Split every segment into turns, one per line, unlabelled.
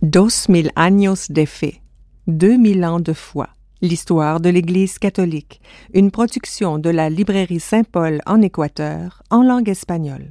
2000 años de fe, 2000 ans de foi, l'histoire de l'Église catholique, une production de la librairie Saint-Paul en Équateur, en langue espagnole.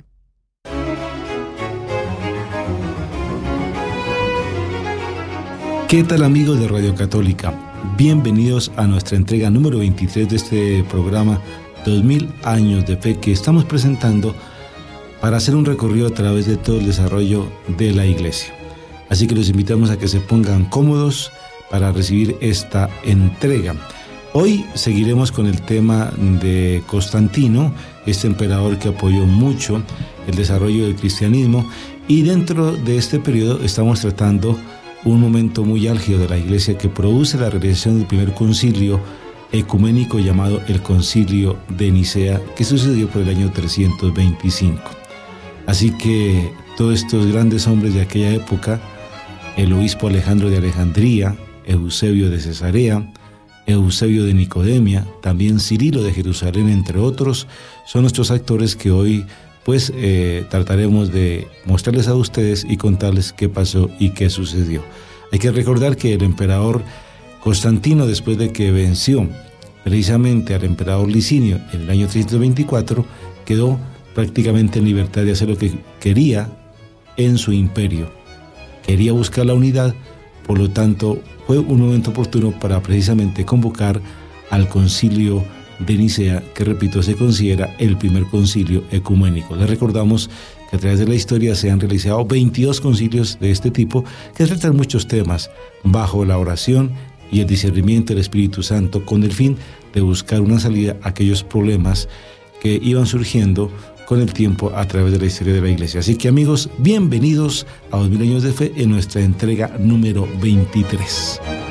¿Qué tal, amigos de Radio Católica? Bienvenidos a nuestra entrega número 23 de este programa 2000 años de fe que estamos presentando para hacer un recorrido a través de todo el desarrollo de la Iglesia. Así que los invitamos a que se pongan cómodos para recibir esta entrega. Hoy seguiremos con el tema de Constantino, este emperador que apoyó mucho el desarrollo del cristianismo, y dentro de este periodo estamos tratando un momento muy álgido de la Iglesia que produce la realización del primer concilio ecuménico llamado el Concilio de Nicea, que sucedió por el año 325. Así que todos estos grandes hombres de aquella época, el obispo Alejandro de Alejandría, Eusebio de Cesarea, Eusebio de Nicodemia, también Cirilo de Jerusalén, entre otros, son nuestros actores que hoy trataremos de mostrarles a ustedes y contarles qué pasó y qué sucedió. Hay que recordar que el emperador Constantino, después de que venció precisamente al emperador Licinio en el año 324, quedó prácticamente en libertad de hacer lo que quería en su imperio. Quería buscar la unidad, por lo tanto fue un momento oportuno para precisamente convocar al concilio de Nicea, que repito, se considera el primer concilio ecuménico. Les recordamos que a través de la historia se han realizado 22 concilios de este tipo que tratan muchos temas bajo la oración y el discernimiento del Espíritu Santo, con el fin de buscar una salida a aquellos problemas que iban surgiendo con el tiempo a través de la historia de la Iglesia. Así que, amigos, bienvenidos a 2000 años de fe en nuestra entrega número 23.